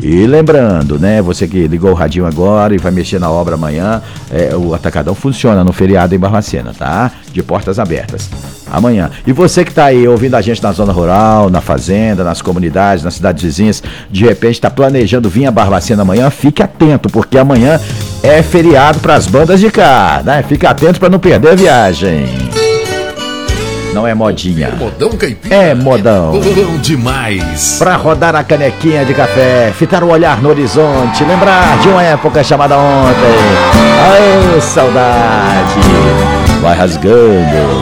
E lembrando, né, você que ligou o radinho agora e vai mexer na obra amanhã, o Atacadão funciona no feriado em Barbacena, tá? De portas abertas. Amanhã. E você que está aí ouvindo a gente na zona rural, na fazenda, nas comunidades, nas cidades vizinhas, de repente está planejando vir a Barbacena amanhã, fique atento, porque amanhã é feriado para as bandas de cá, né? Fique atento para não perder a viagem. Não é modinha. Modão caipira. É modão. É bom demais. Pra rodar a canequinha de café, fitar o olhar no horizonte, lembrar de uma época chamada ontem. Aê, saudade. Vai rasgando.